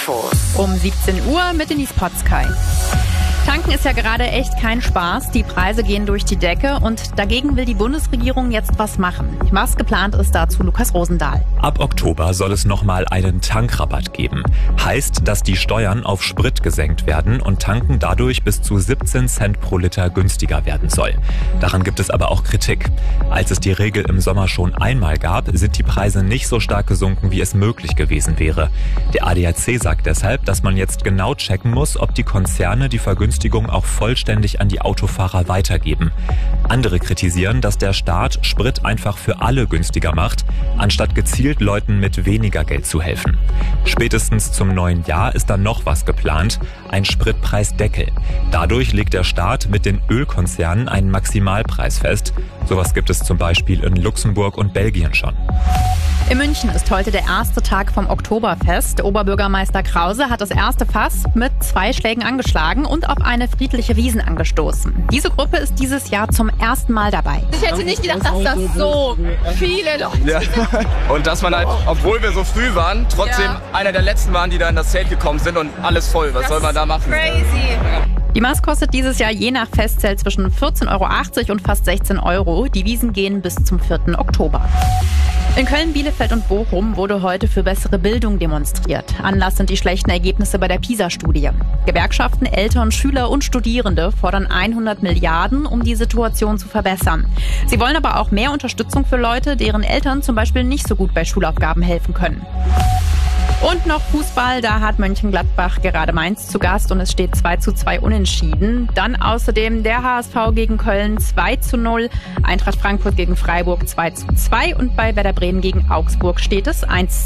Um 17 Uhr mit Denise Potzkei. Tanken ist ja gerade echt kein Spaß. Die Preise gehen durch die Decke und dagegen will die Bundesregierung jetzt was machen. Was geplant ist, dazu Lukas Rosendahl. Ab Oktober soll es nochmal einen Tankrabatt geben. Heißt, dass die Steuern auf Sprit gesenkt werden und Tanken dadurch bis zu 17 Cent pro Liter günstiger werden soll. Daran gibt es aber auch Kritik. Als es die Regel im Sommer schon einmal gab, sind die Preise nicht so stark gesunken, wie es möglich gewesen wäre. Der ADAC sagt deshalb, dass man jetzt genau checken muss, ob die Konzerne die Vergünstigung auch vollständig an die Autofahrer weitergeben. Andere kritisieren, dass der Staat Sprit einfach für alle günstiger macht, anstatt gezielt Leuten mit weniger Geld zu helfen. Spätestens zum neuen Jahr ist dann noch was geplant, ein Spritpreisdeckel. Dadurch legt der Staat mit den Ölkonzernen einen Maximalpreis fest. Sowas gibt es zum Beispiel in Luxemburg und Belgien schon. In München ist heute der erste Tag vom Oktoberfest. Oberbürgermeister Krause hat das erste Fass mit 2 Schlägen angeschlagen und auf eine friedliche Wiesn angestoßen. Diese Gruppe ist dieses Jahr zum ersten Mal dabei. Ich hätte nicht gedacht, dass das so viele Leute sind. Ja. Und dass man halt, obwohl wir so früh waren, trotzdem einer der letzten waren, die da in das Zelt gekommen sind und alles voll. Was soll man da machen? Crazy. Die Maß kostet dieses Jahr je nach Festzelt zwischen 14,80 € und fast 16 €. Die Wiesn gehen bis zum 4. Oktober. In Köln, Bielefeld und Bochum wurde heute für bessere Bildung demonstriert. Anlass sind die schlechten Ergebnisse bei der PISA-Studie. Gewerkschaften, Eltern, Schüler und Studierende fordern 100 Milliarden, um die Situation zu verbessern. Sie wollen aber auch mehr Unterstützung für Leute, deren Eltern zum Beispiel nicht so gut bei Schulaufgaben helfen können. Und noch Fußball, da hat Mönchengladbach gerade Mainz zu Gast und es steht 2:2 unentschieden. Dann außerdem der HSV gegen Köln 2:0, Eintracht Frankfurt gegen Freiburg 2:2 und bei Werder Bremen gegen Augsburg steht es 1:2.